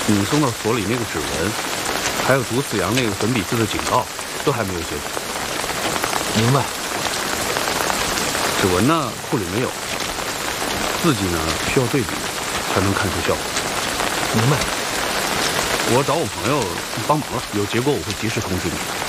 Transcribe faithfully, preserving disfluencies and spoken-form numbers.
你送到所里那个指纹，还有毒死羊那个粉笔字的警告，都还没有写好。 明白。 指纹呢，库里没有。字迹呢，需要对比，才能看出效果。 明白。 我找我朋友帮忙了，有结果我会及时通知你。